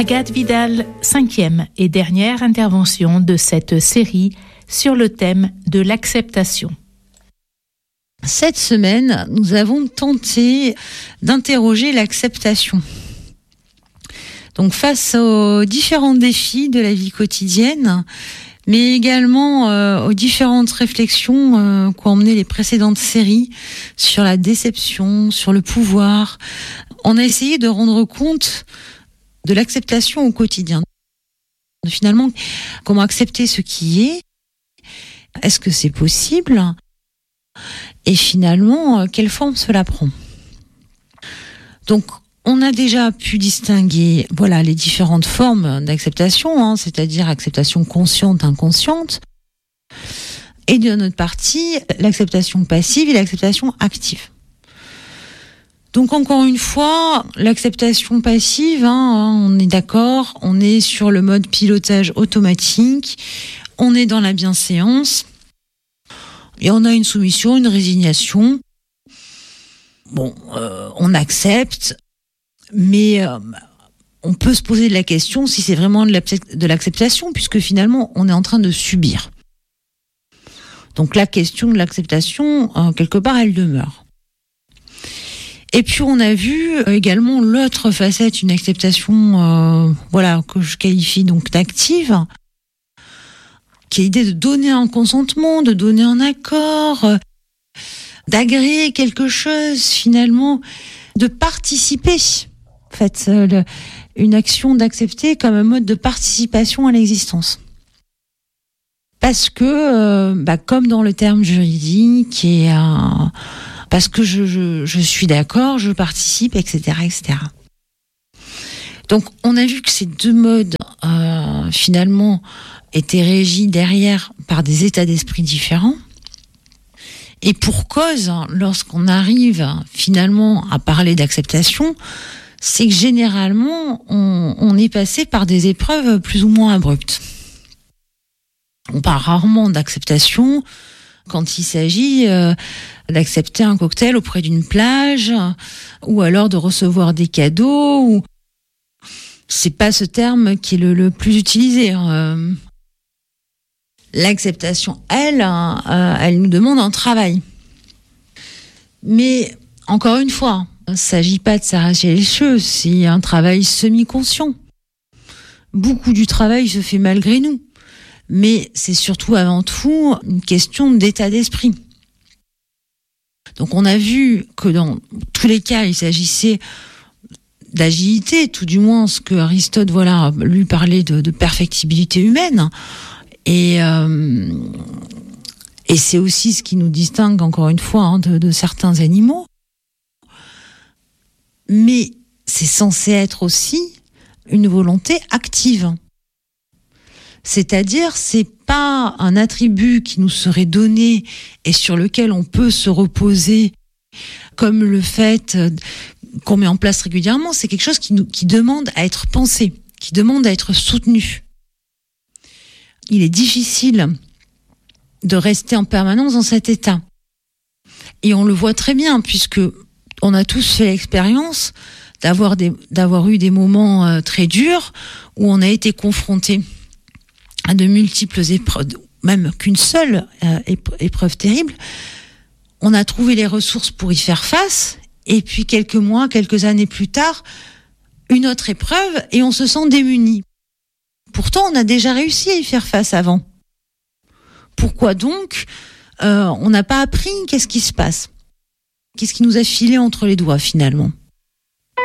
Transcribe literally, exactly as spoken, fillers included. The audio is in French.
Agathe Vidal, cinquième et dernière intervention de cette série sur le thème de l'acceptation. Cette semaine, nous avons tenté d'interroger l'acceptation. Donc face aux différents défis de la vie quotidienne, mais également euh, aux différentes réflexions euh, qu'ont emmené les précédentes séries sur la déception, sur le pouvoir, on a essayé de rendre compte de l'acceptation au quotidien. Finalement, comment accepter ce qui est ? Est-ce que c'est possible ? Et finalement, quelle forme cela prend ? Donc, on a déjà pu distinguer, voilà, les différentes formes d'acceptation, hein, c'est-à-dire acceptation consciente, inconsciente, et de notre partie, l'acceptation passive et l'acceptation active. Donc encore une fois, l'acceptation passive, hein, on est d'accord, on est sur le mode pilotage automatique, on est dans la bienséance, et on a une soumission, une résignation. Bon, euh, on accepte, mais euh, on peut se poser la question si c'est vraiment de l'acceptation, puisque finalement, on est en train de subir. Donc la question de l'acceptation, euh, quelque part, elle demeure. Et puis on a vu également l'autre facette, une acceptation, euh, voilà, que je qualifie donc d'active, qui est l'idée de donner un consentement, de donner un accord, euh, d'agréer quelque chose finalement, de participer. En fait, euh, le, une action d'accepter comme un mode de participation à l'existence. Parce que, euh, bah, comme dans le terme juridique et un euh, parce que je, je, je suis d'accord, je participe, et cetera, et cetera. Donc, on a vu que ces deux modes, euh, finalement, étaient régis derrière par des états d'esprit différents. Et pour cause, lorsqu'on arrive finalement à parler d'acceptation, c'est que généralement, on, on est passé par des épreuves plus ou moins abruptes. On parle rarement d'acceptation quand il s'agit euh, d'accepter un cocktail auprès d'une plage, ou alors de recevoir des cadeaux. Ou... C'est pas ce terme qui est le, le plus utilisé. Euh, l'acceptation, elle, euh, elle nous demande un travail. Mais encore une fois, il ne s'agit pas de s'arracher les cheveux, c'est un travail semi-conscient. Beaucoup du travail se fait malgré nous. Mais c'est surtout avant tout une question d'état d'esprit. Donc on a vu que dans tous les cas, il s'agissait d'agilité, tout du moins ce que Aristote, voilà, lui parlait de, de perfectibilité humaine. Et, euh, et c'est aussi ce qui nous distingue, encore une fois, hein, de, de certains animaux. Mais c'est censé être aussi une volonté active. C'est-à-dire, c'est pas un attribut qui nous serait donné et sur lequel on peut se reposer, comme le fait qu'on met en place régulièrement. C'est quelque chose qui nous, qui demande à être pensé, qui demande à être soutenu. Il est difficile de rester en permanence dans cet état. Et on le voit très bien, puisque on a tous fait l'expérience d'avoir des, d'avoir eu des moments euh, très durs où on a été confronté à de multiples épreuves, même qu'une seule euh, épreuve terrible. On a trouvé les ressources pour y faire face, et puis quelques mois, quelques années plus tard, une autre épreuve, et on se sent démuni. Pourtant, on a déjà réussi à y faire face avant. Pourquoi donc euh, on n'a pas appris? Qu'est-ce qui se passe? Qu'est-ce qui nous a filé entre les doigts finalement?